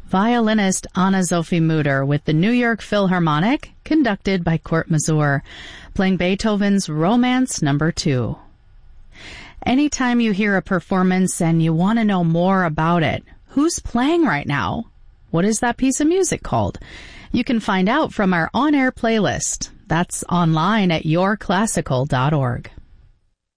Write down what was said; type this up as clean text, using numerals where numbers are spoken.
violinist Anna-Sophie Mutter with the New York Philharmonic, conducted by Kurt Masur, playing Beethoven's Romance No. 2. Anytime you hear a performance and you want to know more about it, who's playing right now? What is that piece of music called? You can find out from our on-air playlist. That's online at yourclassical.org.